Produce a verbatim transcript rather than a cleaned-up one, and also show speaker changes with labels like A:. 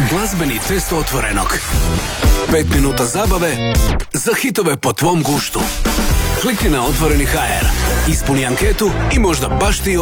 A: Glazbeni test Otvorenog. Pet minuta zabave za hitove po tvom guštu. Klikni na Otvoreni ha er, ispuni anketu i možda baš ti